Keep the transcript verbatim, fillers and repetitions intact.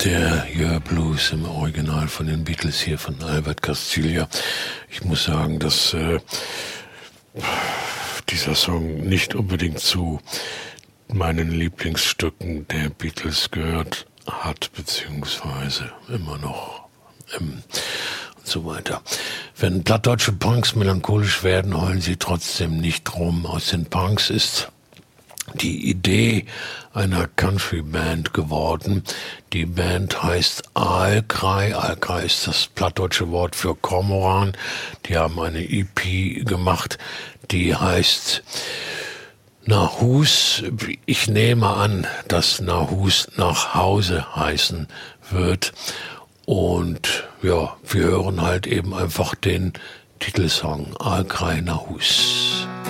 Der Year Blues im Original von den Beatles hier von Albert Castiglia. Ich muss sagen, dass äh, dieser Song nicht unbedingt zu meinen Lieblingsstücken der Beatles gehört hat, beziehungsweise immer noch ähm, und so weiter. Wenn plattdeutsche Punks melancholisch werden, heulen sie trotzdem nicht rum. Aus den Punks ist die Idee einer Country-Band geworden. Die Band heißt Aalkrei. Aalkrei ist das plattdeutsche Wort für Kormoran. Die haben eine E P gemacht, die heißt Nahus. Ich nehme an, dass Nahus nach Hause heißen wird. Und ja, wir hören halt eben einfach den Titelsong Aalkrei Nahus.